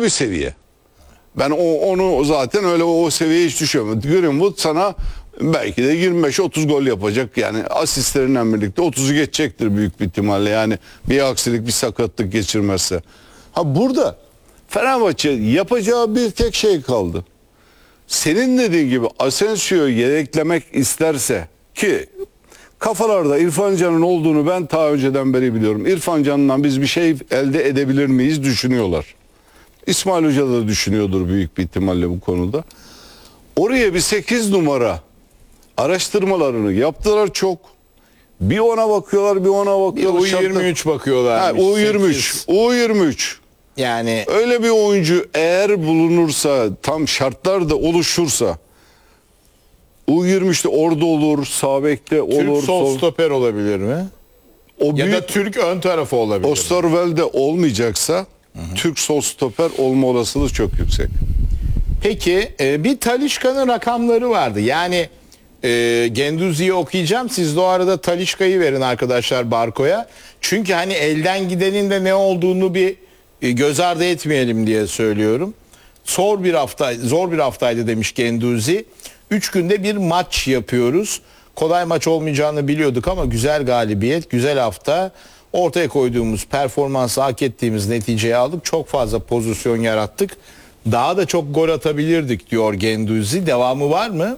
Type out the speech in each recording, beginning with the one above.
bir seviye. Ben onu zaten öyle o seviyeye hiç düşüyorum. Greenwood sana belki de 25-30 gol yapacak. Yani asistlerinden birlikte 30'u geçecektir büyük bir ihtimalle. Yani bir aksilik, bir sakatlık geçirmezse. Ha burada Fenerbahçe yapacağı bir tek şey kaldı. Senin dediğin gibi Asensio'yu yedeklemek isterse, ki kafalarda İrfan Can'ın olduğunu ben ta önceden beri biliyorum. İrfan Can'dan biz bir şey elde edebilir miyiz düşünüyorlar. İsmail Hoca da düşünüyordur büyük bir ihtimalle bu konuda. Oraya bir 8 numara araştırmalarını yaptılar çok. Bir ona bakıyorlar, bir ona bakıyorlar. U23 bakıyorlar. U23. U23. Yani öyle bir oyuncu eğer bulunursa, tam şartlar da oluşursa, U23'te orada olur, sağ bekte olur. Türk sol stoper olabilir mi? O Ya büyük, da Türk ön tarafı olabilir mi? Osterwelde olmayacaksa Türk sol stoper olma olasılığı çok yüksek. Peki bir Talisca'nın rakamları vardı. Yani Guendouzi'yi okuyacağım. Siz de o arada Talisca'yı verin arkadaşlar Barko'ya. Çünkü hani elden gidenin de ne olduğunu bir göz ardı etmeyelim diye söylüyorum. Zor bir haftaydı demiş Guendouzi. 3 günde bir maç yapıyoruz. Kolay maç olmayacağını biliyorduk ama güzel galibiyet, güzel hafta. Ortaya koyduğumuz performansı, hak ettiğimiz neticeyi aldık. Çok fazla pozisyon yarattık. Daha da çok gol atabilirdik diyor Guendouzi. Devamı var mı?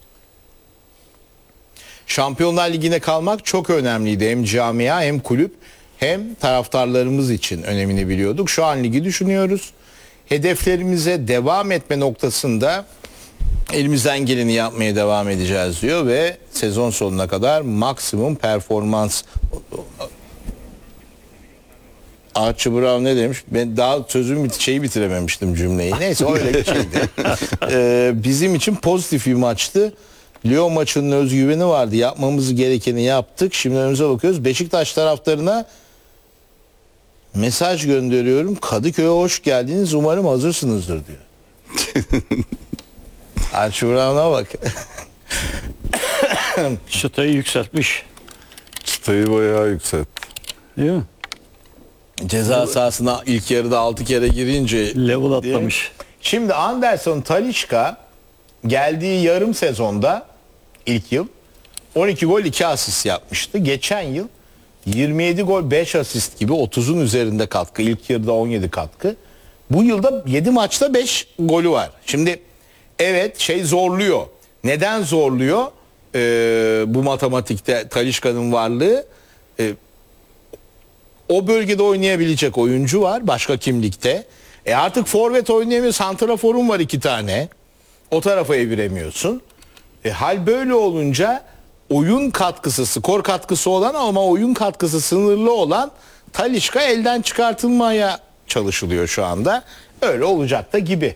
Şampiyonlar Ligi'ne kalmak çok önemliydi. Hem camia hem kulüp hem taraftarlarımız için önemini biliyorduk. Şu an ligi düşünüyoruz. Hedeflerimize devam etme noktasında elimizden geleni yapmaya devam edeceğiz diyor ve sezon sonuna kadar maksimum performans. Archie Brown ne demiş? Ben daha sözümü bitirememiştim cümleyi. Neyse öyle bir şeydi. Bizim için pozitif bir maçtı. Lyon maçının özgüveni vardı. Yapmamız gerekeni yaptık. Şimdi önümüze bakıyoruz. Beşiktaş taraftarına mesaj gönderiyorum. Kadıköy'e hoş geldiniz. Umarım hazırsınızdır diyor. Archie Brown'a bak. Çıtayı yükseltmiş. Çıtayı bayağı yükseltti. Değil mi? Ceza sahasına ilk yarıda 6 kere girince Level atlamış. Şimdi Anderson Talisca geldiği yarım sezonda ilk yıl 12 gol 2 asist yapmıştı. Geçen yıl 27 gol 5 asist gibi 30'un üzerinde katkı. İlk yarıda 17 katkı. Bu yılda 7 maçta 5 golü var. Şimdi evet zorluyor. Neden zorluyor? Bu matematikte Talisca'nın varlığı. O bölgede oynayabilecek oyuncu var başka kimlikte. Artık forvet oynayamıyor. Santraforun var 2 tane. O tarafa eviremiyorsun. Hal böyle olunca oyun katkısı, skor katkısı olan ama oyun katkısı sınırlı olan Talisca elden çıkartılmaya çalışılıyor şu anda. Öyle olacak da gibi.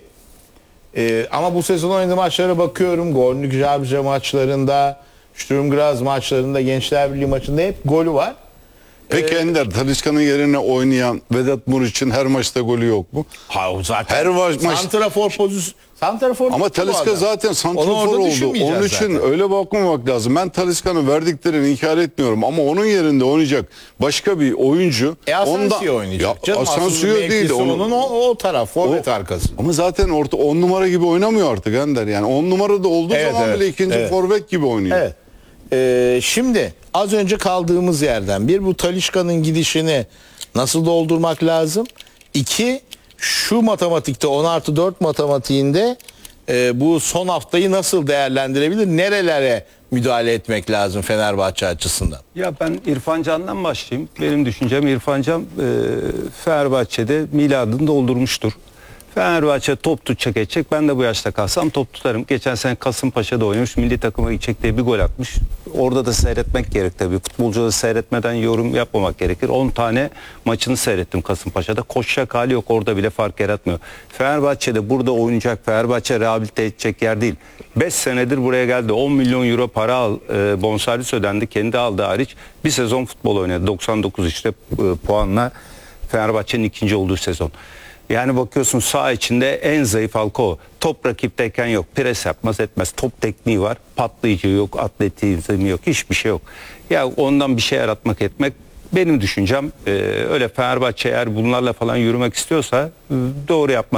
Ama bu sezon oynadığı maçlara bakıyorum. Gornik Zabrze maçlarında, Sturm Graz maçlarında, Gençler Birliği maçında hep golü var. Peki Ender, Talisca'nın yerine oynayan Vedat Muriç'in her maçta golü yok mu? Ha o zaten. Her maç Santrafor pozisyon. Santrafor. ama Talisca zaten santrafor oldu. Onun için zaten öyle bakmamak lazım. Ben Talisca'nın verdiklerini inkar etmiyorum ama onun yerinde oynayacak başka bir oyuncu. Asensio oynayacak. Ya, Asensio değil. Onun o taraf, forvet arkası. Ama zaten orta 10 numara gibi oynamıyor artık Ender. Yani 10 numarada olduğu zaman bile ikinci forvet gibi oynuyor. Evet. Şimdi az önce kaldığımız yerden bu Talisca'nın gidişini nasıl doldurmak lazım? 2 şu matematikte 10+4 matematiğinde bu son haftayı nasıl değerlendirebilir? Nerelere müdahale etmek lazım Fenerbahçe açısından? Ya ben İrfan Can'dan başlayayım. Benim düşüncem İrfan Can Fenerbahçe'de miladını doldurmuştur. Fenerbahçe top tutacak edecek. Ben de bu yaşta kalsam top tutarım. Geçen sene Kasımpaşa'da oynamış. Milli takıma gidecek diye bir gol atmış. Orada da seyretmek gerek tabii. Futbolcuları seyretmeden yorum yapmamak gerekir. 10 tane maçını seyrettim Kasımpaşa'da. Koşacak hali yok. Orada bile fark yaratmıyor. Fenerbahçe'de burada oynayacak. Fenerbahçe rehabilite edecek yer değil. 5 senedir buraya geldi. 10 milyon euro para bonservis ödendi. Kendi aldığı hariç bir sezon futbol oynadı. 99 işte puanla Fenerbahçe'nin ikinci olduğu sezon. Yani bakıyorsun saha içinde en zayıf halka o. Top rakipteyken yok. Pres yapmaz etmez. Top tekniği var. Patlayıcı yok. Atletizmi yok. Hiçbir şey yok. Ya ondan bir şey yaratmak etmek benim düşüncem. Öyle Fenerbahçe eğer bunlarla falan yürümek istiyorsa doğru yapmak.